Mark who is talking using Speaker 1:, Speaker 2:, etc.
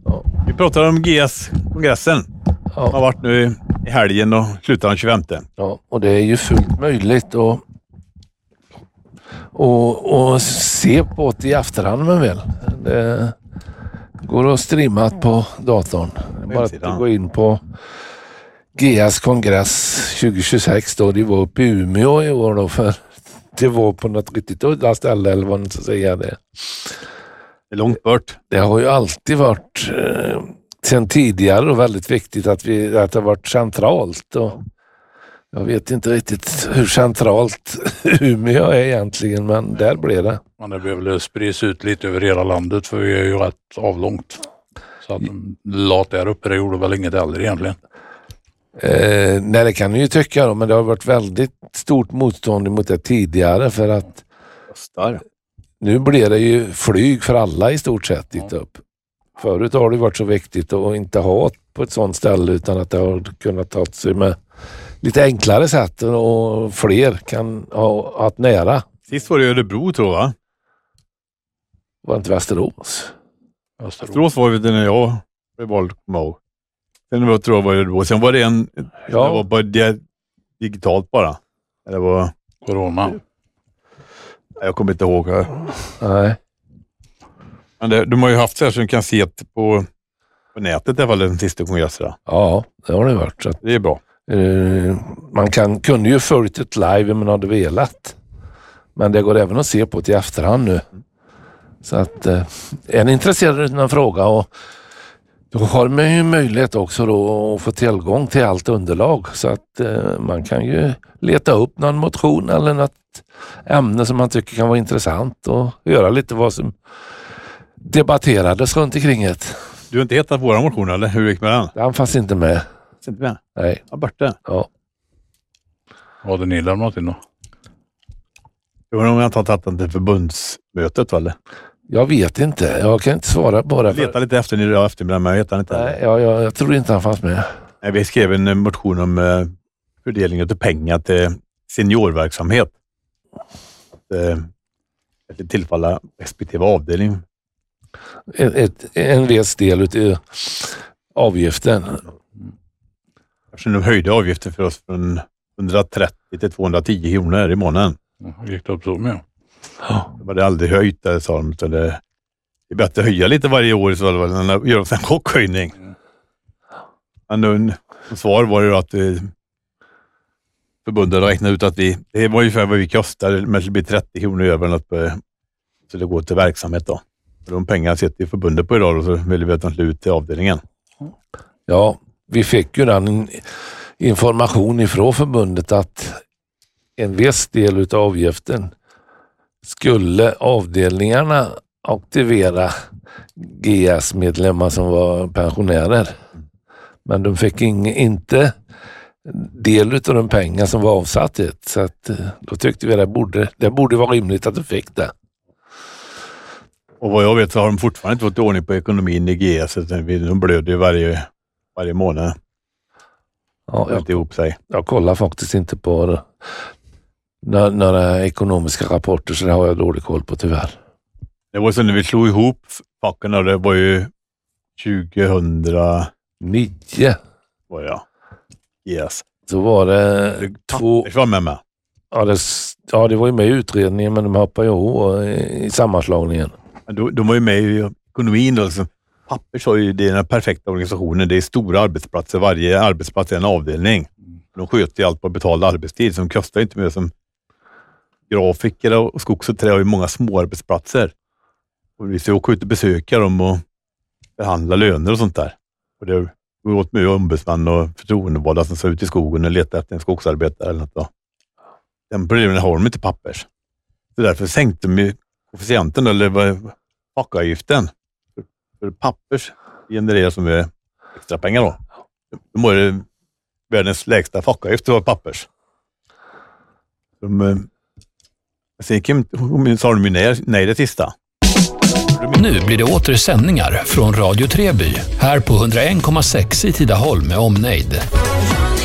Speaker 1: Ja.
Speaker 2: Vi pratar om GS-kongressen.
Speaker 1: Ja.
Speaker 2: Har varit nu i helgen och slutar den 25.
Speaker 1: Ja, och det är ju fullt möjligt att se på det i efterhand men väl. Det går att streama på datorn. Bara att gå in på GS kongress 2026 då. Det var uppe i Umeå i år då, för det var på något riktigt udda ställe eller vad man ska säga det.
Speaker 2: Det är långt bort.
Speaker 1: Det har ju alltid varit sen tidigare och väldigt viktigt att det har varit centralt. Och jag vet inte riktigt hur centralt Umeå är egentligen, men där blev det.
Speaker 3: Men det blev väl sprids ut lite över hela landet, för vi är ju rätt avlångt. Så att lat där uppe, det gjorde väl inget heller egentligen.
Speaker 1: Nej, det kan ni ju tycka då, men det har varit väldigt stort motstånd mot det tidigare för att nu blir det ju flyg för alla i stort sett dit upp. Förut har det varit så viktigt att inte ha på ett sånt ställe, utan att det har kunnat ta sig med lite enklare sätt och fler kan ha ett nära.
Speaker 2: Sist var det Örebro, tror jag.
Speaker 1: Var inte Västerås?
Speaker 2: Västerås var det när jag var med. Sen tror jag var Örebro. Sen var det det var bara digitalt bara. Det var
Speaker 3: corona.
Speaker 2: Jag kommer inte ihåg.
Speaker 1: Nej.
Speaker 2: Men de har ju haft så här så de kan se på nätet i alla fall den sista kongressen.
Speaker 1: Ja, det har det varit. Så att,
Speaker 2: det är bra.
Speaker 1: Man kunde ju följt ett live om man hade velat. Men det går även att se på det i efterhand nu. Så att är ni intresserade av en fråga, och då har man ju möjlighet också då att få tillgång till allt underlag. Så att man kan ju leta upp någon motion eller något ämne som man tycker kan vara intressant och göra lite vad som debatterades runt omkring det.
Speaker 2: Du har inte hittat våra motioner, eller hur gick med den?
Speaker 1: Den fanns inte med.
Speaker 2: Inte med?
Speaker 1: Nej.
Speaker 2: Ja, borta.
Speaker 1: Ja.
Speaker 3: Vad hade ni lämnat in då?
Speaker 2: Det var nog jag tagit den till förbundsmötet, eller?
Speaker 1: Jag vet inte. Jag kan inte svara på det.
Speaker 2: Jag letade lite efter idag eftermiddag, men jag vet inte.
Speaker 1: Nej, jag tror inte han fanns med.
Speaker 2: Nej, vi skrev en motion om fördelning av pengar till seniorverksamhet. Att tillfalla respektive avdelning.
Speaker 1: En viss del utav avgiften.
Speaker 2: Eftersom de höjde avgiften för oss från 130 till 210 kronor i månaden.
Speaker 3: Gick det upp så med?
Speaker 2: Det var det aldrig höjt där, sa de. Utan det är bättre att höja lite varje år, så än att göra en chockhöjning. Men svar var ju att förbundet räknade ut att det var ungefär vad vi kostar, men det blir 30 kronor över något, så det går till verksamhet då. Och de pengarna sitter i förbundet på idag, och så vill vi att de slår ut till avdelningen.
Speaker 1: Ja, vi fick ju den information ifrån förbundet att en viss del utav avgiften skulle avdelningarna aktivera GS-medlemmar som var pensionärer. Men de fick inte del av de pengar som var avsatt. Så att, då tyckte vi det borde vara rimligt att de fick det.
Speaker 2: Och vad jag vet så har de fortfarande inte fått ordning på ekonomin i GS. De blöder ju varje månad.
Speaker 1: Ja,
Speaker 2: ihop sig.
Speaker 1: Jag kollar faktiskt inte på några ekonomiska rapporter, så det har jag dålig koll på tyvärr.
Speaker 2: Det var så när vi slog ihop facken, och det var ju 2009 var det, yes.
Speaker 1: Så var det två...
Speaker 2: Det var med.
Speaker 1: Ja, det var ju med i utredningen, men de hoppade ju i sammanslagningen.
Speaker 2: De var ju med i ekonomin då. Alltså, Pappers har ju den perfekta organisationen. Det är stora arbetsplatser. Varje arbetsplats är en avdelning. De sköter ju allt på betald arbetstid, som kostar inte mer som grafiker och skogs och trä har ju många små arbetsplatser. Och vi ska åka ut och besöka dem och behandla löner och sånt där. Och det går åt med ombudsman och förtroendevalda som ska ut i skogen och leta efter en skogsarbetare eller något då. Den problemen har de inte Pappers. Så därför sänkte de koefficienten eller fackavgiften. För Pappers genererar som är extra pengar då. De har ju världens lägsta fackavgift var Pappers. Sen sa de ju nej det sista.
Speaker 4: Nu blir det åter sändningar från Radio Treby här på 101,6 i Tidaholm med omnejd.